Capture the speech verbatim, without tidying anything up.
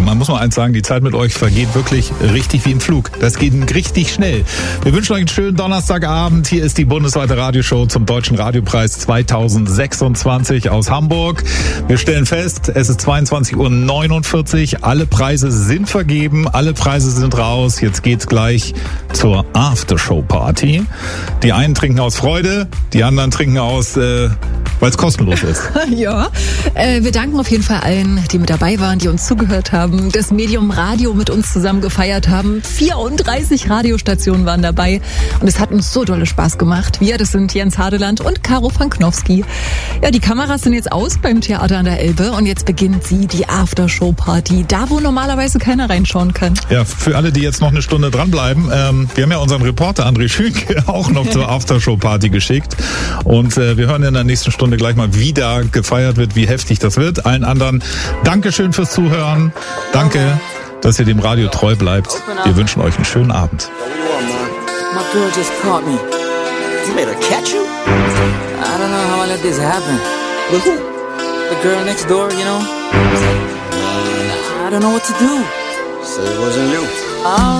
man muss mal eins sagen, die Zeit mit euch vergeht wirklich richtig wie im Flug. Das geht richtig schnell. Wir wünschen euch einen schönen Donnerstagabend. Hier ist die bundesweite Radioshow zum Deutschen Radiopreis zweitausendsechsundzwanzig aus Hamburg. Wir stellen fest, es ist zweiundzwanzig Uhr neunundvierzig. Alle Preise sind vergeben, alle Preise sind raus. Jetzt geht's gleich zur Aftershow-Party. Die einen trinken aus Freude, die anderen trinken aus, äh, weil es kostenlos ist. Ja, äh, wir danken auf jeden Fall allen, die mit dabei waren, die uns zugehört haben, das Medium Radio mit uns zusammen gefeiert haben. vierunddreißig Radiostationen waren dabei und es hat uns so dolle Spaß gemacht. Wir, das sind Jens Hadeland und Caro Franknowski. Ja, die Kameras sind jetzt aus beim Theater an der Elbe und jetzt beginnt sie, die Aftershow-Party, da wo normalerweise keiner reinschauen kann. Ja, für alle, die jetzt noch eine Stunde dranbleiben, ähm, wir haben ja unseren Reporter André Schünke auch noch zur Aftershow-Party geschickt und äh, wir hören in der nächsten Stunde gleich mal, wie da gefeiert wird, wie heftig das wird. Allen anderen, Dankeschön fürs Zuhören. Danke, dass ihr dem Radio treu bleibt. Wir wünschen euch einen schönen Abend. My girl just caught me. You made her catch you? I don't know how I let this happen. With who? The girl next door, you know? I don't know what to do. So it wasn't you. Oh.